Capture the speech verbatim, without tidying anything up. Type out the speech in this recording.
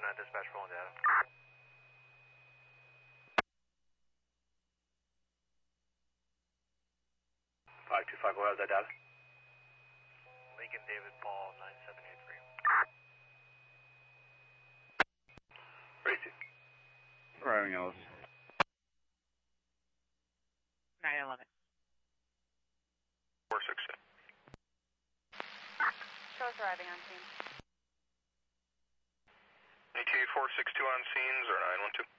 on dispatch rolling data. five two five, what was that data? Lincoln David Paul nine seven eight three. Racy. Arriving Ellis. nine eleven. four six two. Shows arriving on scene. E T four six two on scene, zero nine one two.